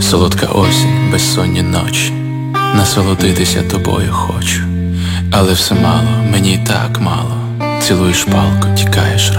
Солодка осінь, безсонні ночі, насолодитися тобою хочу. Але все мало, мені й так мало. Цілуєш палку, тікаєш